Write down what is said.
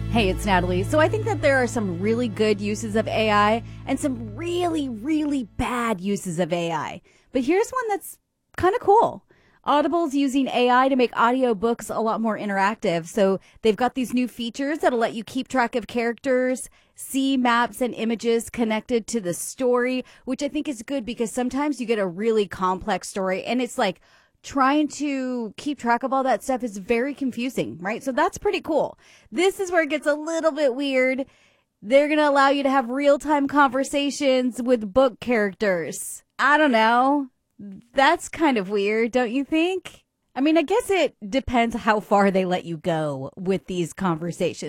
Hey, it's Natalie. So I think that there are some really good uses of AI and some really, really bad uses of AI. But here's one that's kind of cool. Audible's using AI to make audiobooks a lot more interactive. So they've got these new features that'll let you keep track of characters, see maps and images connected to the story, which I think is good because sometimes you get a really complex story and it's like, trying to keep track of all that stuff is very confusing, right? So that's pretty cool. This is where it gets a little bit weird. They're going to allow you to have real-time conversations with book characters. I don't know. That's kind of weird, don't you think? I mean, I guess it depends how far they let you go with these conversations.